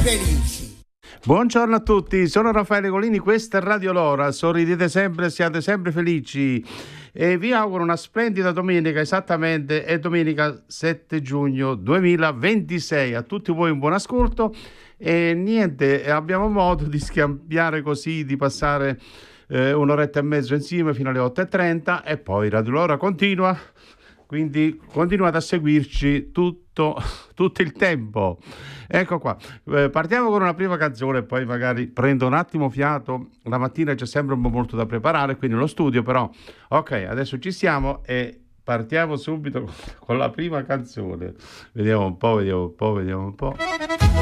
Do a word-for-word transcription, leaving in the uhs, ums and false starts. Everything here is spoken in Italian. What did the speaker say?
felici. Buongiorno a tutti, sono Raffaele Golini, questa è Radio Lora, sorridete sempre, siate sempre felici e vi auguro una splendida domenica, esattamente è domenica sette giugno duemilaventisei. A tutti voi un buon ascolto e niente, abbiamo modo di scambiare così, di passare eh, un'oretta e mezzo insieme fino alle otto e trenta e poi Radio Lora continua. Quindi continuate a seguirci tutto, tutto il tempo. Ecco qua, eh, partiamo con una prima canzone e poi magari prendo un attimo fiato. La mattina c'è sempre un po' molto da preparare, quindi lo studio però. Ok, adesso ci siamo e partiamo subito con la prima canzone. Vediamo un po', vediamo un po', vediamo un po'.